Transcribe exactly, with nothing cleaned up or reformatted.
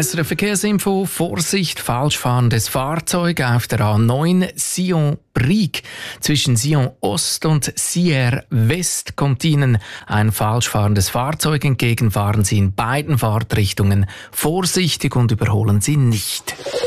S R F Verkehrsinfo, Vorsicht, falschfahrendes Fahrzeug auf der A neun Sion-Brieg. Zwischen Sion Ost und Sierre West kommt Ihnen ein falschfahrendes Fahrzeug entgegen. Fahren Sie in beiden Fahrtrichtungen vorsichtig und überholen Sie nicht.